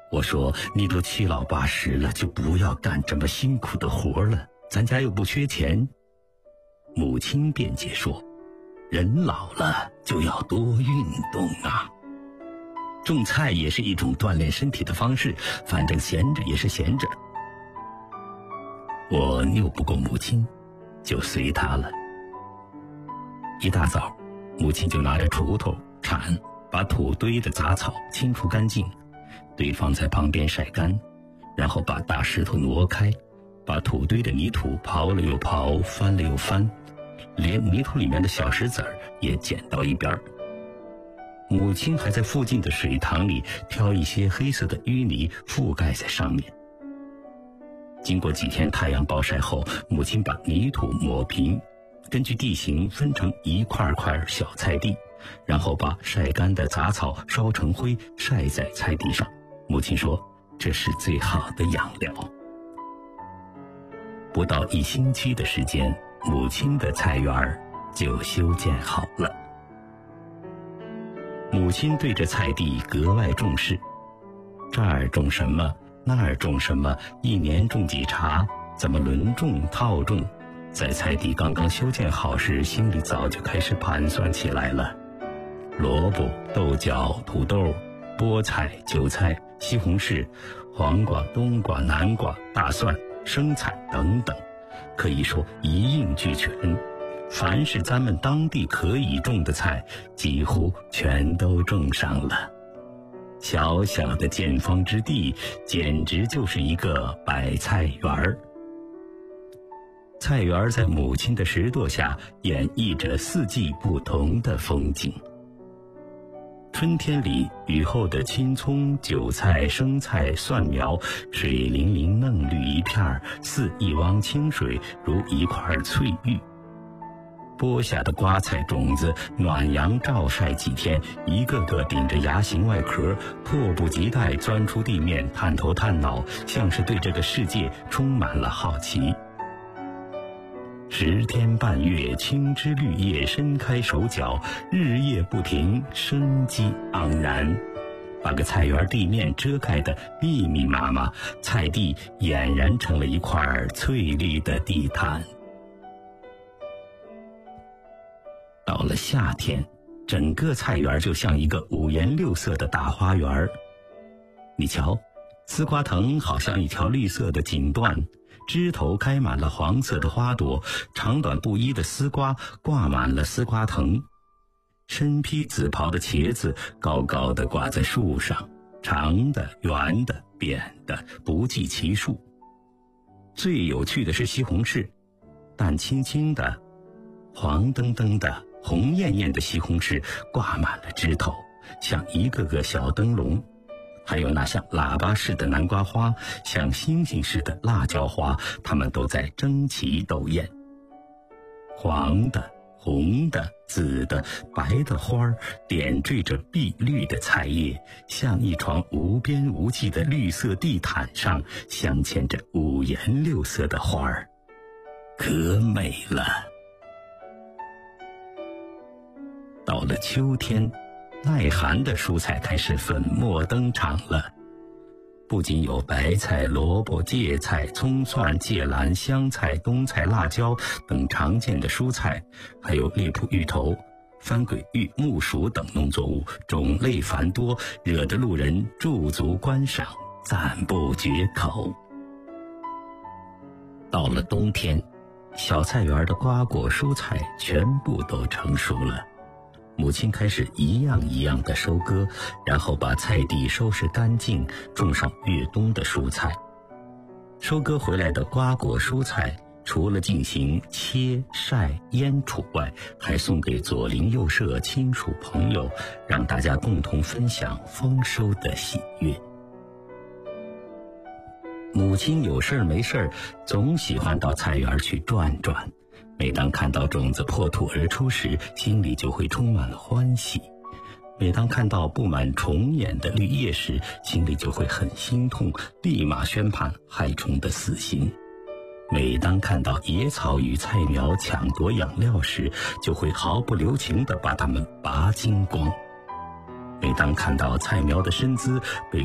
我说你都七老八十了，就不要干这么辛苦的活了，咱家又不缺钱。母亲辩解说，人老了就要多运动啊，种菜也是一种锻炼身体的方式，反正闲着也是闲着。我拗不过母亲，就随她了。一大早，母亲就拿着锄头铲，把土堆的杂草清除干净，堆放在旁边晒干，然后把大石头挪开，把土堆的泥土刨了又刨，翻了又翻，连泥土里面的小石子儿也捡到一边。母亲还在附近的水塘里挑一些黑色的淤泥覆盖在上面。经过几天太阳暴晒后，母亲把泥土抹平，根据地形分成一块块小菜地，然后把晒干的杂草烧成灰，晒在菜地上。母亲说，这是最好的养料。不到1星期的时间，母亲的菜园就修建好了。母亲对着菜地格外重视，这儿种什么，那儿种什么，一年种几茬，怎么轮种套种，在菜地刚刚修建好时，心里早就开始盘算起来了。萝卜、豆角、土豆、菠菜、韭菜、西红柿、黄瓜、冬瓜、南瓜、大蒜、生菜等等，可以说一应俱全。凡是咱们当地可以种的菜，几乎全都种上了。小小的建方之地，简直就是一个百菜园儿。菜园在母亲的石舵下，演绎着4季不同的风景。春天里，雨后的青葱、韭菜、生菜、蒜苗，水灵灵嫩绿一片，似一汪清水，如一块翠玉。播下的瓜菜种子，暖阳照晒几天，一个个顶着芽形外壳，迫不及待钻出地面，探头探脑，像是对这个世界充满了好奇。10天半月，青枝绿叶伸开手脚，日夜不停，生机盎然，把个菜园地面遮盖得密密麻麻，菜地俨然成了一块翠绿的地毯。到了夏天，整个菜园就像一个5颜6色的大花园。你瞧，丝瓜藤好像一条绿色的锦缎，枝头开满了黄色的花朵，长短不一的丝瓜挂满了丝瓜藤。身披紫袍的茄子高高地挂在树上，长的、圆的、扁的，不计其数。最有趣的是西红柿，淡青青的、黄澄澄的、红艳艳的西红柿挂满了枝头，像一个个小灯笼。还有那像喇叭似的南瓜花，像星星似的辣椒花，它们都在争奇斗艳。黄的、红的、紫的、白的花儿点缀着碧绿的菜叶，像一床无边无际的绿色地毯上镶嵌着5颜6色的花儿，可美了。到了秋天，耐寒的蔬菜开始粉墨登场了。不仅有白菜、萝卜、芥菜、葱蒜、芥蓝、香菜、冬菜、辣椒等常见的蔬菜，还有猎浦芋头、番鬼芋、木薯等农作物，种类繁多，惹得路人驻足观赏，赞不绝口。到了冬天，小菜园的瓜果蔬菜全部都成熟了。母亲开始一样一样的收割，然后把菜地收拾干净，种上越冬的蔬菜。收割回来的瓜果蔬菜，除了进行切、晒、腌储外，还送给左邻右舍、亲属朋友，让大家共同分享丰收的喜悦。母亲有事没事总喜欢到菜园去转转，每当看到种子破土而出时，心里就会充满了欢喜；每当看到布满虫眼的绿叶时，心里就会很心痛，立马宣判害虫的死刑；每当看到野草与菜苗抢夺养料时，就会毫不留情地把它们拔精光；每当看到菜苗的身姿被